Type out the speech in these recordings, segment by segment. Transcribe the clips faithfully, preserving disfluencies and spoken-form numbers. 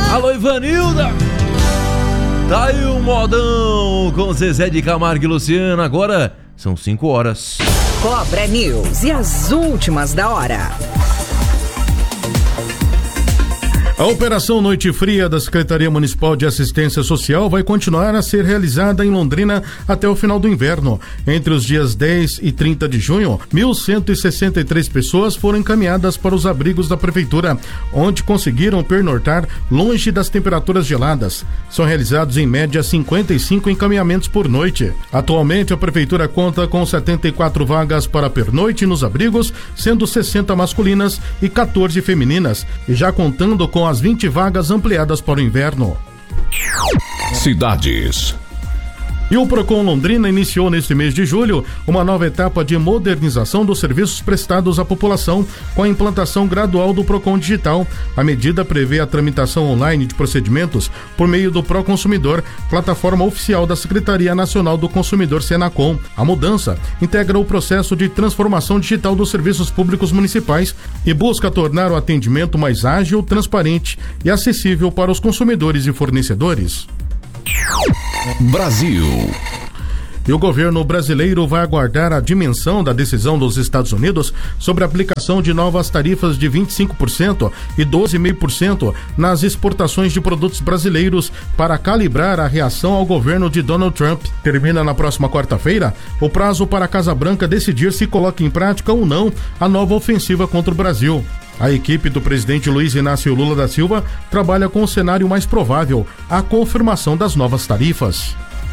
Alô, Ivanilda! Tá aí o modão com Zezé de Camargo e Luciano. Agora são cinco horas. Cobra News e as últimas da hora. A Operação Noite Fria da Secretaria Municipal de Assistência Social vai continuar a ser realizada em Londrina até o final do inverno. Entre os dias dez e trinta de junho, mil cento e sessenta e três pessoas foram encaminhadas para os abrigos da Prefeitura, onde conseguiram pernoitar longe das temperaturas geladas. São realizados em média cinquenta e cinco encaminhamentos por noite. Atualmente, a Prefeitura conta com setenta e quatro vagas para pernoite nos abrigos, sendo sessenta masculinas e quatorze femininas, e já contando com as vinte vagas ampliadas para o inverno. Cidades. E o Procon Londrina iniciou neste mês de julho uma nova etapa de modernização dos serviços prestados à população com a implantação gradual do Procon Digital. A medida prevê a tramitação online de procedimentos por meio do Proconsumidor, plataforma oficial da Secretaria Nacional do Consumidor Senacom. A mudança integra o processo de transformação digital dos serviços públicos municipais e busca tornar o atendimento mais ágil, transparente e acessível para os consumidores e fornecedores. Brasil. E o governo brasileiro vai aguardar a dimensão da decisão dos Estados Unidos sobre a aplicação de novas tarifas de vinte e cinco por cento e doze vírgula cinco por cento nas exportações de produtos brasileiros para calibrar a reação ao governo de Donald Trump. Termina na próxima quarta-feira o prazo para a Casa Branca decidir se coloca em prática ou não a nova ofensiva contra o Brasil. A equipe do presidente Luiz Inácio Lula da Silva trabalha com o cenário mais provável, a confirmação das novas tarifas.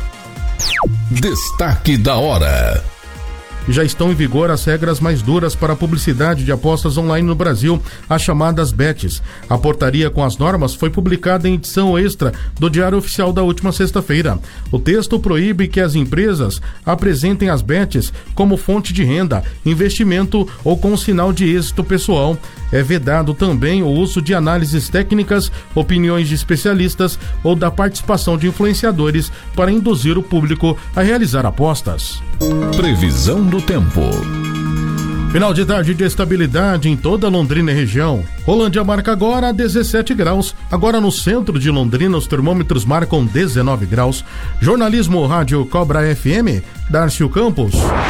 Destaque da hora. Já estão em vigor as regras mais duras para a publicidade de apostas online no Brasil, as chamadas bets. A portaria com as normas foi publicada em edição extra do Diário Oficial da última sexta-feira. O texto proíbe que as empresas apresentem as bets como fonte de renda, investimento ou com sinal de êxito pessoal. É vedado também o uso de análises técnicas, opiniões de especialistas ou da participação de influenciadores para induzir o público a realizar apostas. Previsão do tempo. Final de tarde de estabilidade em toda Londrina e região. Rolândia marca agora dezessete graus. Agora no centro de Londrina os termômetros marcam dezenove graus. Jornalismo Rádio Cobra F M, Darcio Campos.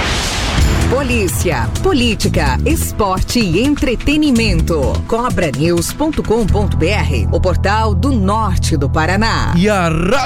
Polícia, política, esporte e entretenimento. cobra news ponto com ponto br, o portal do norte do Paraná. E a